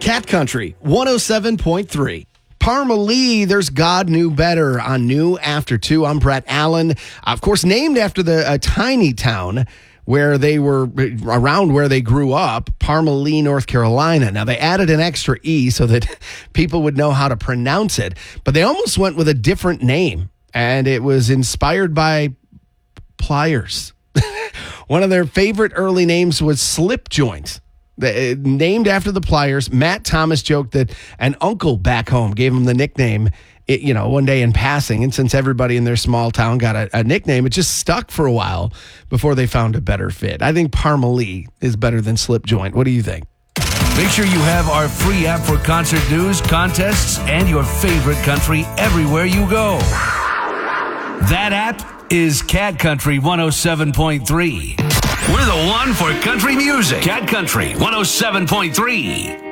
Cat Country 107.3. Parma-Lee, there's God Knew Better on New After 2. I'm Brett Allen. Of course, named after the tiny town where they were, around where they grew up, Parma-Lee, North Carolina. Now, they added an extra E so that people would know how to pronounce it, but they almost went with a different name, and it was inspired by pliers. One of their favorite early names was Slip Joint. Named after the pliers. Matt Thomas joked that an uncle back home gave him the nickname, one day in passing. And since everybody in their small town got a nickname, it just stuck for a while before they found a better fit. I think Parma-Lee is better than Slip Joint. What do you think? Make sure you have our free app for concert news, contests, and your favorite country everywhere you go. That app is Cat Country 107.3. We're the one for country music. Cat Country 107.3.